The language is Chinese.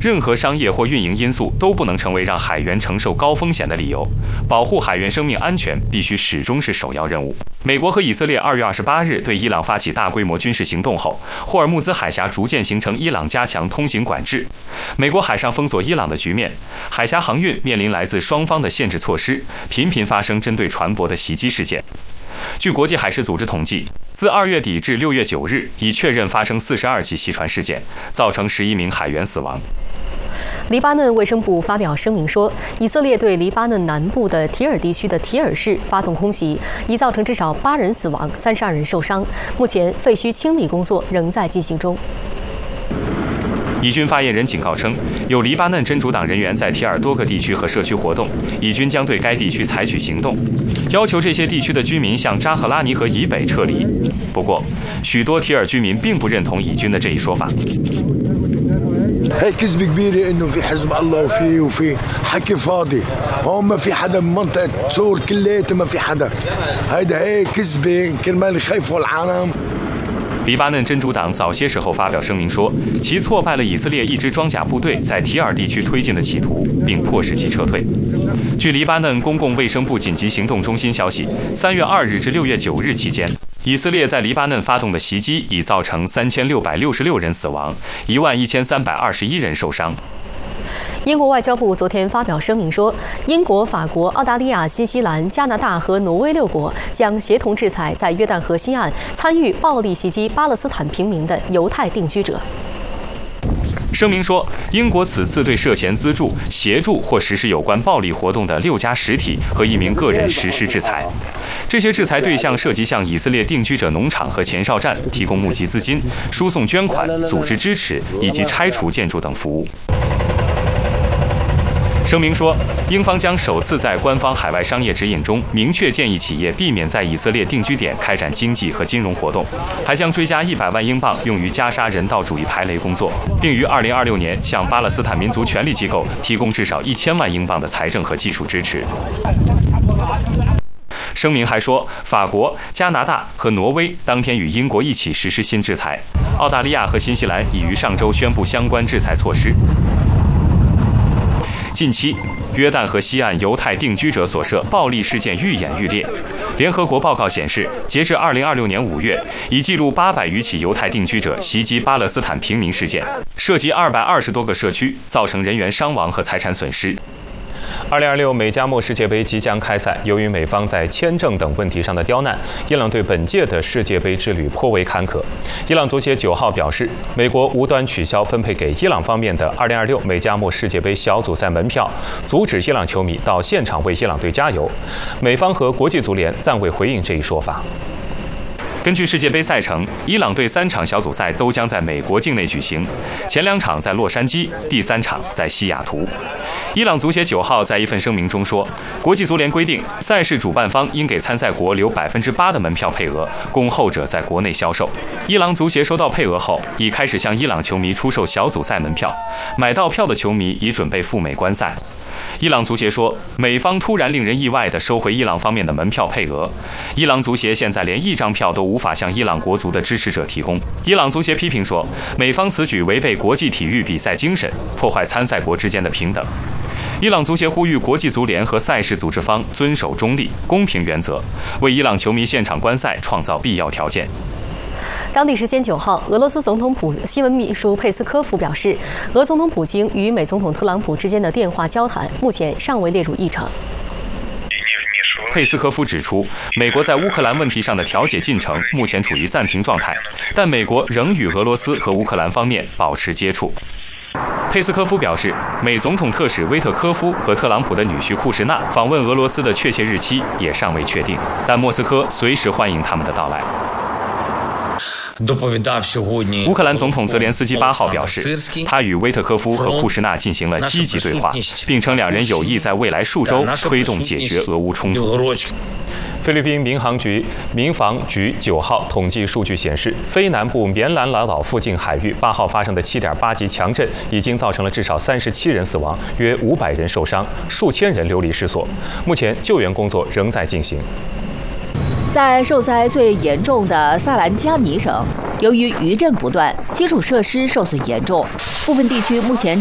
任何商业或运营因素都不能成为让海员承受高风险的理由。保护海员生命安全必须始终是首要任务。美国和以色列2月28日对伊朗发起大规模军事行动后，霍尔木兹海峡逐渐形成伊朗加强通行管制。美国海上封锁伊朗的局面，海峡航运面临来自双方的限制措施，频频发生针对船舶的袭击事件。据国际海事组织统计，自2月底至6月9日，已确认发生42起袭船事件，造成11名海员死亡。 黎巴嫩卫生部发表声明说，以色列对黎巴嫩南部的提尔地区的提尔市发动空袭，已造成至少8人死亡，32人受伤。目前废墟清理工作仍在进行中。 以军发言人警告称，有黎巴嫩真主党人员在提尔多个地区和社区活动，以军将对该地区采取行动，要求这些地区的居民向扎赫拉尼河以北撤离。不过，许多提尔居民并不认同以军的这一说法。 هاي كذبة كبيرة إنه في حزب الله وفي حكي فاضي، هون ما في حدا بمنطقة سور كلياتها ما في حدا، هيدا هي كذبة كرمال يخيفوا العالم。 黎巴嫩真主党早些时候发表声明说，其挫败了以色列一支装甲部队在提尔地区推进的企图，并迫使其撤退。据黎巴嫩公共卫生部紧急行动中心消息，3月2日至6月9日期间，以色列在黎巴嫩发动的袭击已造成3666人死亡，11321人受伤。 英国外交部昨天发表声明说，英国、法国、澳大利亚、新西兰、加拿大和挪威6国将协同制裁在约旦河西岸参与暴力袭击巴勒斯坦平民的犹太定居者。 声明说，英国此次对涉嫌资助、协助或实施有关暴力活动的6家实体和1名个人实施制裁。这些制裁对象涉及向以色列定居者农场和前哨站提供募集资金、输送捐款、组织支持以及拆除建筑等服务。声明说，英方将首次在官方海外商业指引中明确建议企业避免在以色列定居点开展经济和金融活动，还将追加100万英镑用于加沙人道主义排雷工作，并于2026年向巴勒斯坦民族权力机构提供至少1000万英镑的财政和技术支持。声明还说，法国、加拿大和挪威当天与英国一起实施新制裁，澳大利亚和新西兰已于上周宣布相关制裁措施。近期，约旦河西岸犹太定居者所涉暴力事件愈演愈烈。联合国报告显示，截至2026年5月，已记录800余起犹太定居者袭击巴勒斯坦平民事件，涉及220多个社区，造成人员伤亡和财产损失。 2026美加墨世界杯即将开赛，由于美方在签证等问题上的刁难，伊朗对本届的世界杯之旅颇为坎坷。伊朗足协9号表示，美国无端取消分配给伊朗方面的2026美加墨世界杯小组赛门票，阻止伊朗球迷到现场为伊朗队加油。美方和国际足联暂未回应这一说法。 根据世界杯赛程，伊朗队3场小组赛都将在美国境内举行，前2场在洛杉矶，第3场在西雅图。伊朗足协9号在一份声明中说，国际足联规定，赛事主办方应给参赛国留8%的门票配额，供后者在国内销售。伊朗足协收到配额后，已开始向伊朗球迷出售小组赛门票，买到票的球迷已准备赴美观赛。伊朗足协说，美方突然令人意外地收回伊朗方面的门票配额。伊朗足协现在连1张票都无法向伊朗国足的支持者提供。伊朗足协批评说，美方此举违背国际体育比赛精神，破坏参赛国之间的平等。伊朗足协呼吁国际足联和赛事组织方遵守中立、公平原则，为伊朗球迷现场观赛创造必要条件。 当地时间9号，俄罗斯总统新闻秘书佩斯科夫表示，俄总统普京与美总统特朗普之间的电话交谈目前尚未列入议程。 佩斯科夫指出，美国在乌克兰问题上的调解进程目前处于暂停状态，但美国仍与俄罗斯和乌克兰方面保持接触。佩斯科夫表示，美总统特使威特科夫和特朗普的女婿库什纳访问俄罗斯的确切日期也尚未确定，但莫斯科随时欢迎他们的到来。乌克兰总统泽连斯基8号表示，他与威特科夫和库什纳进行了积极对话，并称2人有意在未来数周推动解决俄乌冲突。 菲律宾民防局9号统计数据显示，菲南部棉兰老岛附近海域8号发生的7.8级强震已经造成了至少37人死亡，约500人受伤，数千人流离失所。目前救援工作仍在进行。 在受灾最严重的萨兰加尼省，由于余震不断，基础设施受损严重，部分地区目前